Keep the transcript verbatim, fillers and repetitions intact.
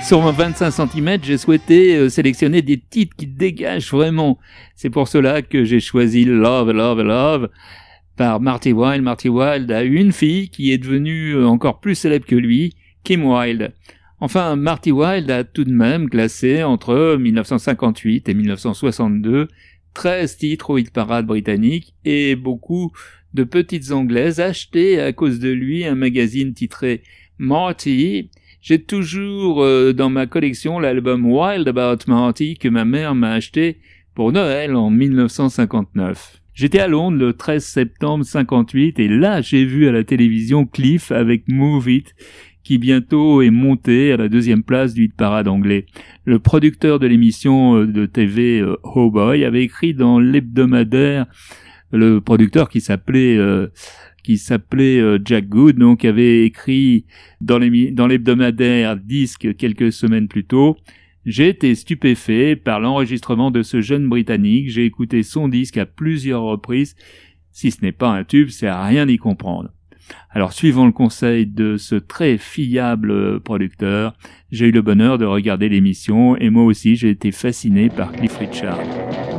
sur vingt-cinq centimètres, j'ai souhaité euh, sélectionner des titres qui dégagent vraiment. C'est pour cela que j'ai choisi Love, Love, Love par Marty Wilde. Marty Wilde a une fille qui est devenue encore plus célèbre que lui, Kim Wilde. Enfin, Marty Wilde a tout de même classé entre dix-neuf cent cinquante-huit et dix-neuf cent soixante-deux treize titres au hit-parade britannique et beaucoup de petites anglaises achetées à cause de lui un magazine titré Marty. J'ai toujours euh, dans ma collection l'album Wild About Marty que ma mère m'a acheté pour Noël en dix-neuf cent cinquante-neuf. J'étais à Londres le treize septembre cinquante-huit et là j'ai vu à la télévision Cliff avec Move It qui bientôt est monté à la deuxième place du hit-parade anglais. Le producteur de l'émission de T V euh, Oh Boy avait écrit dans l'hebdomadaire, le producteur qui s'appelait euh, qui s'appelait euh, Jack Good, donc avait écrit dans, les, dans l'hebdomadaire Disque quelques semaines plus tôt. J'ai été stupéfait par l'enregistrement de ce jeune Britannique. J'ai écouté son disque à plusieurs reprises. Si ce n'est pas un tube, c'est à rien y comprendre. Alors, suivant le conseil de ce très fiable producteur, j'ai eu le bonheur de regarder l'émission et moi aussi j'ai été fasciné par Cliff Richard.